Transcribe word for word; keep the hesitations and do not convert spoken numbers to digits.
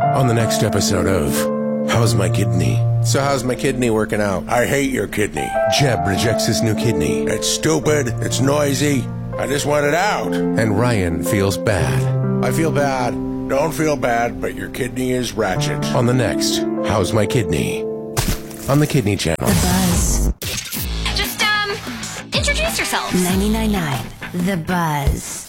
On the next episode of How's My Kidney? So how's my kidney working out? I hate your kidney. Jeb rejects his new kidney. It's stupid. It's noisy. I just want it out. And Ryan feels bad. I feel bad. Don't feel bad, but your kidney is ratchet. On the next How's My Kidney? On the Kidney Channel. The Buzz. Just, um, introduce yourself. ninety-nine point nine The Buzz.